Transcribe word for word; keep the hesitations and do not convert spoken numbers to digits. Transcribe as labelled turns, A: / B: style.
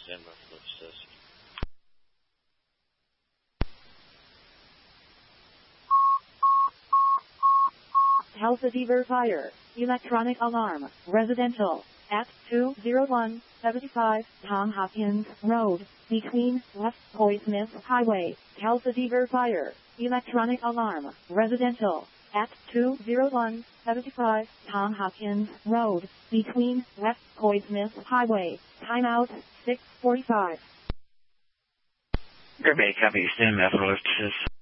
A: Stand by for lift assist.
B: Health Fire. Electronic alarm. Residential. At two oh one seventy-five Tom Hopkins Road. Between West Point Highway. Health Fire. Electronic alarm. Residential. At two oh one seventy-five Tom Hopkins Road. Between West Point Highway. Timeout six forty-five.
C: Gray Bay, copy. Stand by for lift assist.